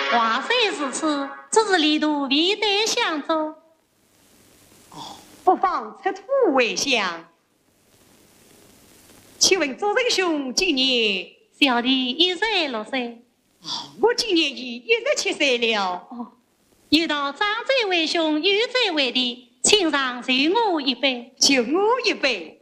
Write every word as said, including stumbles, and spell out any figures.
话虽如此，只是力度未得相周。 哦，不妨出土为相。请问主人兄今年？ 小弟一岁六岁。 哦，我今年已一十七岁了。 哦，遇到长者为兄，幼者为弟，请上就我一杯。 就我一杯。